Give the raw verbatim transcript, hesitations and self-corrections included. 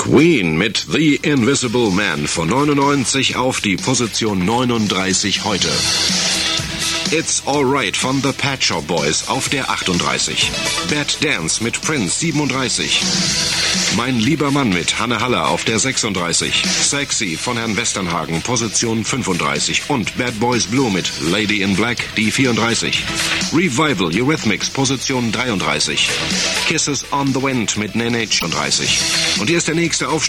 Queen mit The Invisible Man von neunundneunzig auf die Position neununddreißig heute. It's Alright von The Pet Shop Boys auf der achtunddreißig. Bad Dance mit Prince siebenunddreißig. Mein lieber Mann mit Hanne Haller auf der sechsunddreißig. Sexy von Herrn Westernhagen, Position fünfunddreißig. Und Bad Boys Blue mit Lady in Black, die vierunddreißig. Revival Eurythmics, Position dreiunddreißig. Kisses on the Wind mit Nene dreiunddreißig. Und hier ist der nächste Aufstieg.